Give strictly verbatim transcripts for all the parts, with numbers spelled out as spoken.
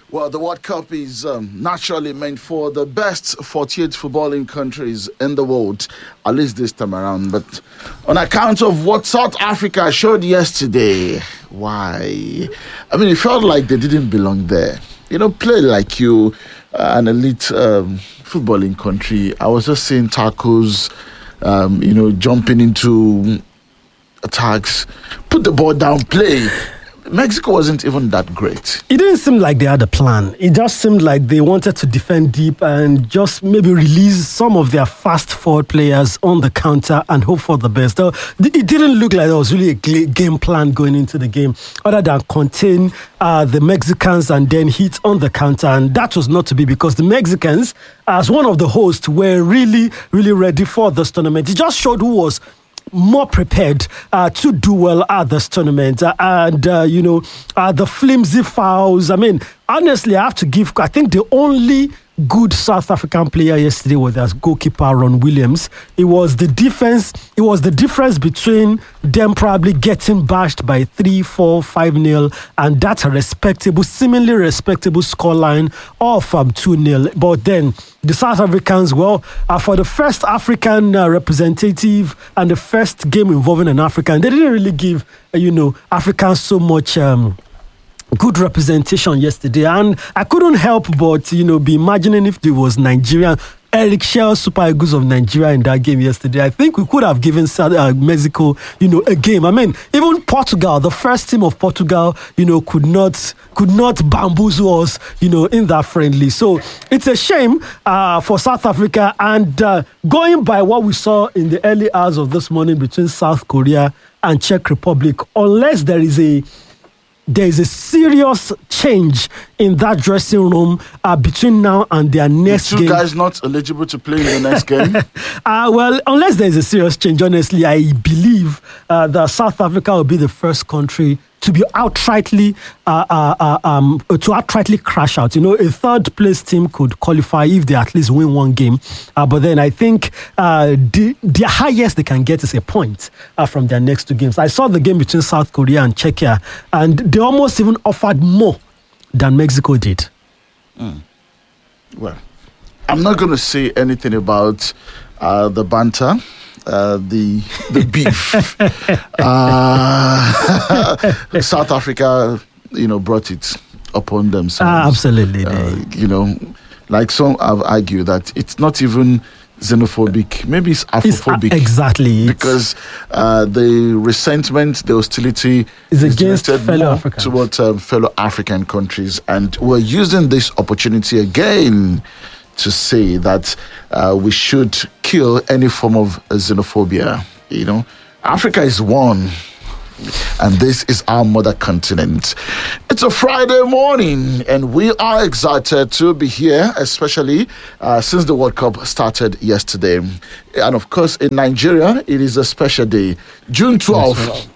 Well, the World Cup is um, naturally meant for the best forty-eight footballing countries in the world, at least this time around. But on account of what South Africa showed yesterday, why? I mean, it felt like they didn't belong there. You know, play like you, uh, an elite um, footballing country. I was just seeing tackles, um, you know, jumping into attacks, put the ball down, play. Mexico wasn't even that great. It didn't seem like they had a plan. It just seemed like they wanted to defend deep and just maybe release some of their fast forward players on the counter and hope for the best. Though it didn't look like there was really a game plan going into the game other than contain uh, the Mexicans and then hit on the counter. And that was not to be, because the Mexicans, as one of the hosts, were really, really ready for this tournament. It just showed who was more prepared uh, to do well at this tournament. Uh, and, uh, you know, uh, the flimsy fouls. I mean, honestly, I have to give, I think the only good South African player yesterday was their goalkeeper, Ron Williams. It was the defense, it was the difference between them probably getting bashed by three, four, five nil, and that's a respectable, seemingly respectable scoreline of um, two nil. But then the South Africans, well, uh, for the first African uh, representative and the first game involving an African, they didn't really give, uh, you know, Africans so much Um, good representation yesterday, and I couldn't help but, you know, be imagining if there was Nigerian, Eric Shell, Super Eagles of Nigeria in that game yesterday. I think we could have given uh, Mexico, you know, a game. I mean, even Portugal, the first team of Portugal, you know, could not could not bamboozle us, you know, in that friendly. So it's a shame uh, for South Africa. And uh, going by what we saw in the early hours of this morning between South Korea and Czech Republic, unless there is a there is a serious change in that dressing room uh, between now and their next the two game. Two guys not eligible to play in the next game? uh, well, unless there is a serious change, honestly, I believe uh, that South Africa will be the first country to be outrightly uh, uh, uh, um, to outrightly crash out. You know, a third place team could qualify if they at least win one game. Uh, but then I think uh, the, the highest they can get is a point uh, from their next two games. I saw the game between South Korea and Czechia, and they almost even offered more than Mexico did. Mm. Well, I'm not going to say anything about uh, the banter. Uh, the the beef. uh, South Africa, you know, brought it upon themselves. Ah, absolutely. Uh, you know, like some have argued that it's not even xenophobic. Maybe it's Afrophobic. It's, uh, exactly. Because uh, the resentment, the hostility is against fellow Africans. Towards um, fellow African countries. And we're using this opportunity again to say that uh, we should kill any form of xenophobia. You know, Africa is one, and this is our mother continent. It's a Friday morning, and we are excited to be here, especially uh, since the World Cup started yesterday. And of course, in Nigeria, it is a special day, June twelfth,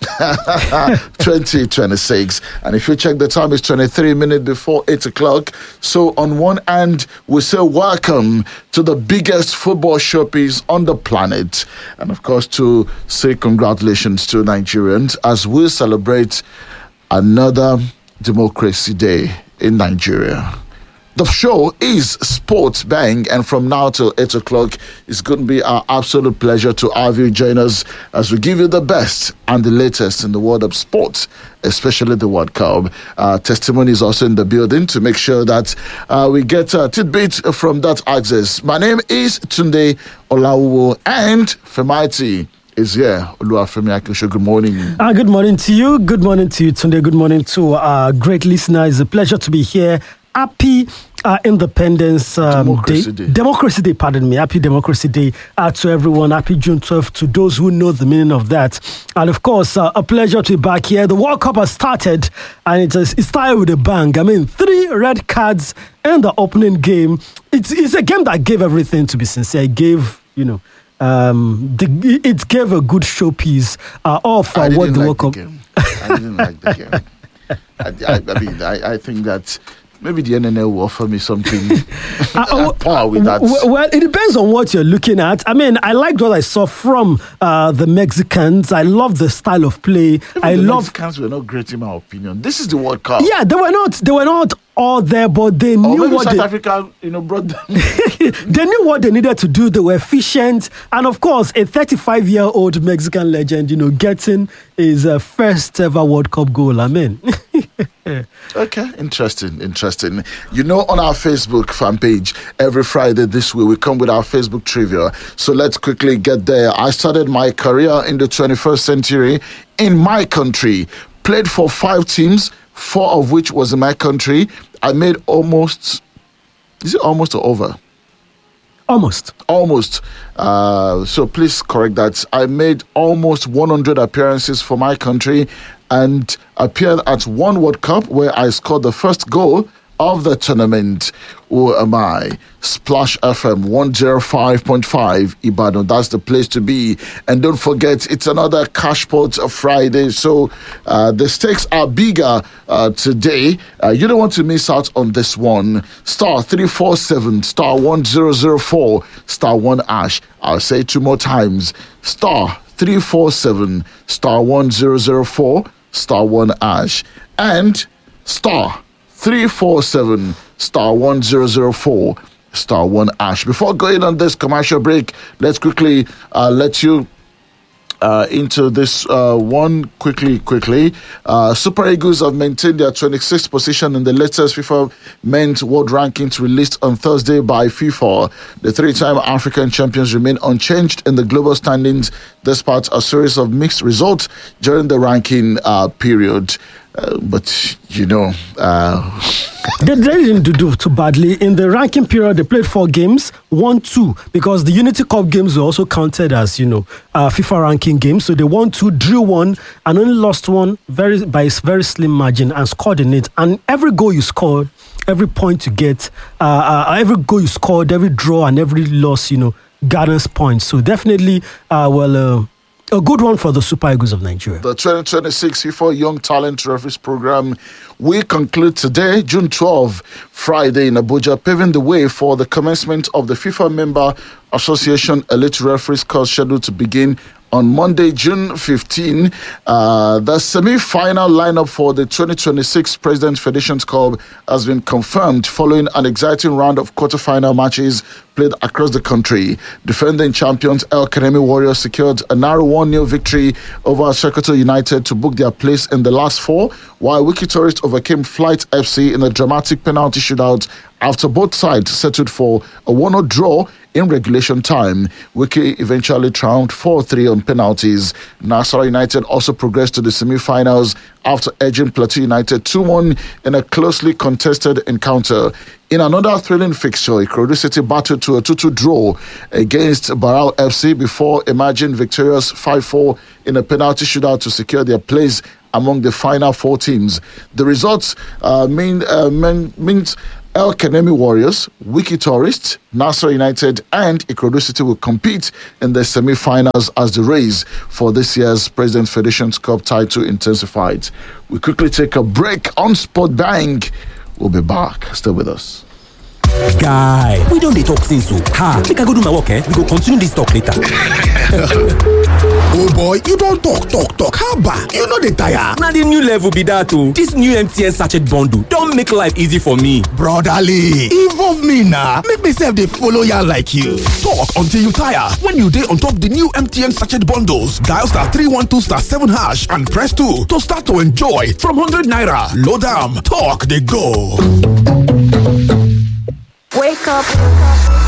twenty twenty-six. And if you check the time, it's twenty-three minutes before eight o'clock. So on one hand, we say welcome to the biggest football showpiece on the planet. And of course, to say congratulations to Nigerians as we celebrate another Democracy Day in Nigeria. The show is Sports Bang, and from now till eight o'clock, it's going to be our absolute pleasure to have you join us as we give you the best and the latest in the world of sports, especially the World Cup. Uh, testimony is also in the building to make sure that uh, we get a tidbit from that access. My name is Tunde Olawo, and Femaiti is here. Oluwafemi Akinso, good morning. Uh, good morning to you. Good morning to you, Tunde. Good morning to our great listeners. It's a pleasure to be here. Happy uh, Independence um, Democracy Day. Day. Democracy Day, pardon me. Happy Democracy Day uh, to everyone. Happy June twelfth to those who know the meaning of that. And of course, uh, a pleasure to be back here. The World Cup has started, and it, has, it started with a bang. I mean, three red cards in the opening game. It's, it's a game that gave everything, to be sincere. It gave, you know, um, the, it gave a good showpiece uh, of uh, what the like World Cup. The I didn't like the game. I, I, I mean, I, I think that maybe the N N L will offer me something Uh, at par with that. Well, well, it depends on what you're looking at. I mean, I liked what I saw from uh, the Mexicans. I love the style of play. Even I the love. Mexicans were not great in my opinion. This is the World Cup. Yeah, they were not. They were not all there, but they Or knew maybe what South they. Africa, you know, brought them. They knew what they needed to do. They were efficient, and of course, a thirty-five-year-old Mexican legend, you know, getting his uh, first ever World Cup goal. I mean. Okay, interesting, interesting. You know, on our Facebook fan page, every Friday this week, we come with our Facebook trivia. So let's quickly get there. I started my career in the twenty-first century in my country, played for five teams, four of which was in my country. I made almost, is it almost or over? Almost. Almost. Uh, so please correct that. I made almost one hundred appearances for my country and appeared at one World Cup where I scored the first goal of the tournament. Who am I? Splash F M one oh five point five Ibadan. That's the place to be. And don't forget, it's another Cashpot Friday. So uh, the stakes are bigger uh, today. Uh, you don't want to miss out on this one. Star three four seven, star one zero zero four, star one ash. I'll say it two more times. Star three four seven, star one zero zero four, star one ash. And star three four seven, star one zero zero four, star one ash. Before going on this commercial break, let's quickly uh, let you uh, into this uh, one quickly, quickly. Uh, Super Eagles have maintained their twenty-sixth position in the latest FIFA Men's World Rankings released on Thursday by FIFA. The three-time African champions remain unchanged in the global standings despite a series of mixed results during the ranking uh, period. Uh, but, you know... Uh, They, they didn't do too badly. In the ranking period, they played four games, won two, because the Unity Cup games were also counted as, you know, uh, FIFA ranking games. So they won two, drew one, and only lost one very by a very slim margin and scored in it. And every goal you scored, every point you get, uh, uh, every goal you scored, every draw and every loss, you know, garners points. So definitely, uh, well... Uh, a good one for the Super Eagles of Nigeria. The twenty twenty-six FIFA Young Talent Referees Program will conclude today, June twelfth, Friday in Abuja, paving the way for the commencement of the FIFA Member Association Elite Referees course scheduled to begin on Monday, June fifteenth. Uh, the semi-final lineup for the twenty twenty-six President's Federations Cup has been confirmed following an exciting round of quarter-final matches played across the country. Defending champions El Kanemi Warriors secured a narrow one nil victory over Sokoto United to book their place in the last four, while Wiki Tourist overcame Flight F C in a dramatic penalty shootout after both sides settled for a one nil draw in regulation time. Wiki eventually triumphed four three on penalties. Nasarawa United also progressed to the semi-finals after edging Plateau United two one in a closely contested encounter. In another thrilling fixture, Ikorodu City battled to a two two draw against Baral F C before emerging victorious five four in a penalty shootout to secure their place among the final four teams. The results uh, mean, uh, mean, means El Kanemi Warriors, Wiki Tourists, Nasarawa United, and Ikorodu City will compete in the semi-finals as the race for this year's President's Federations Cup title intensified. We quickly take a break on Sport Bank. We'll be back. Stay with us. Guy, we don't dey talk since so. Ha, make I go do my work, eh? We go continue this talk later. Oh boy, you don talk, talk, talk. How about you no dey tire? Na the new level be that o. This new M T N sachet bundle don make life easy for me. Brotherly, involve me na. Make me sef dey follow yarn like you. Talk until you tire. When you dey on top the new M T N sachet bundles, dial star three one two star seven hash and press two to start to enjoy from one hundred naira. Load am, talk dey go. Wake up.